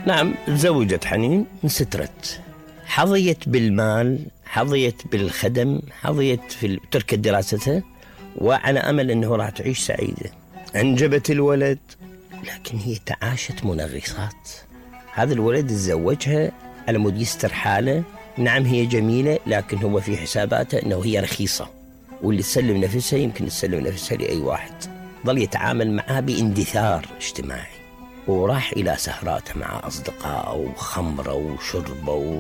نعم، تزوجت حنين، انسترت، حظيت بالمال، حظيت بالخدم، حظيت في تركت دراستها، وعلى أمل أنه راح تعيش سعيدة. أنجبت الولد، لكن هي تعاشت منغصات. هذا الولد تزوجها على مود يستر حاله. نعم هي جميلة، لكن هو في حساباته أنه هي رخيصة، واللي تسلم نفسها يمكن تسلم نفسها لأي واحد. ظل يتعامل معها باندثار اجتماعي، وراح إلى سهرات مع أصدقائه وخمرة وشربة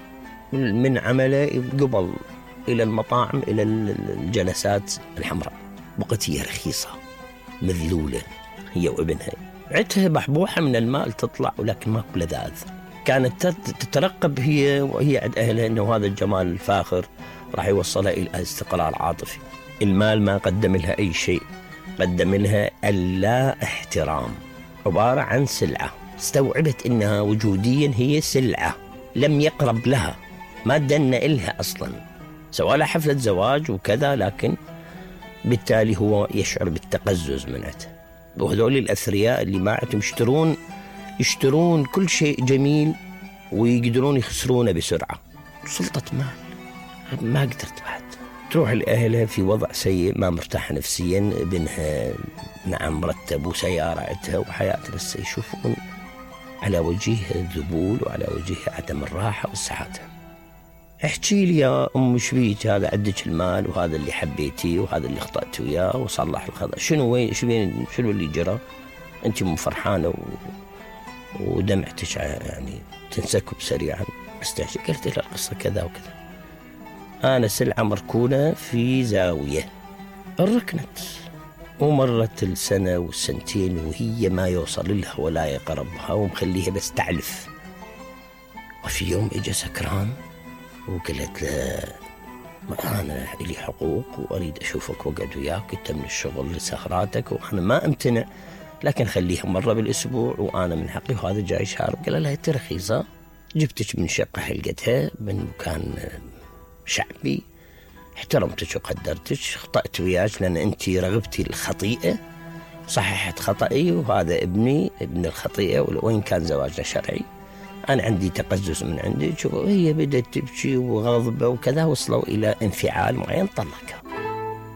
من عمله قبل إلى المطاعم إلى الجلسات الحمراء. بقت هي رخيصة مذلولة هي وابنها. عدتها بحبوحة من المال تطلع، ولكن ماكو لذاذ. كانت تترقب هي وهي عند أهلها أنه هذا الجمال الفاخر راح يوصلها إلى استقرار عاطفي. المال ما قدم لها أي شيء، قدم لها اللا احترام، عبارة عن سلعة. استوعبت أنها وجوديا هي سلعة، لم يقرب لها، ما دن إلها أصلا، سواء لها حفلة زواج وكذا، لكن بالتالي هو يشعر بالتقزز منته. وهذول الأثرياء اللي معهم يشترون كل شيء جميل ويقدرون يخسرونه بسرعة. سلطة مال، ما قدرت بعد. تروح لأهلها في وضع سيء، ما مرتاح نفسيا، ابنها نعم مرتب وسيارة عندها وحياتها، بس يشوفون على وجهها الذبول وعلى وجهها عدم الراحة والسعادة. احكي لي يا أم شبيك، هذا عندك المال وهذا اللي حبيتيه وهذا اللي اخطأت وياه وصلح الخطأ، شنو اللي جرى؟ أنت مو فرحانة ودمعتك يعني تنسكب سريعا. استحكي، قلت لها القصة كذا وكذا، أنا سلعة مركونة في زاوية. ركنت، ومرت السنة والسنتين وهي ما يوصل لها ولا يقربها، ومخليها بس تعلف. وفي يوم إجا سكران وقالت له أنا لي حقوق وأريد أشوفك وأقعد وياك، أنت من الشغل لسهراتك وأنا ما أمتنع، لكن خليها مرة بالأسبوع وأنا من حقي وهذا جاي شارب. قال لها أنت رخيصة، جبتك من شقة حلقتها من مكان شعبي، احترمتك وقدرتك، خطأت وياك لأن أنت رغبتي الخطيئة، صححت خطأي وهذا ابن الخطيئة، وإن كان زواجنا شرعي. أنا عندي تقزز من عندك. وهي بدأت تبكي وغضبة وكذا، وصلوا إلى انفعال معين، طلقها.